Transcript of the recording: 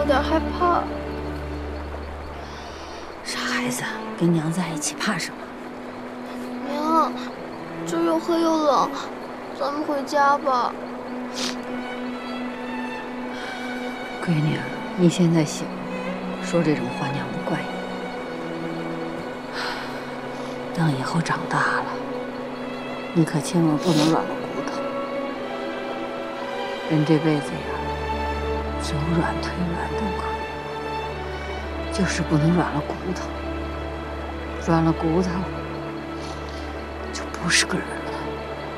点害怕。 傻孩子，跟娘在一起怕什么？ 娘，这又黑又冷，咱们回家吧。 闺女啊，你现在小，说这种话娘不怪你。等以后长大了，你可千万不能软了骨头。人这辈子呀，走软腿软都可以，就是不能软了骨头。软了骨头，就不是个人。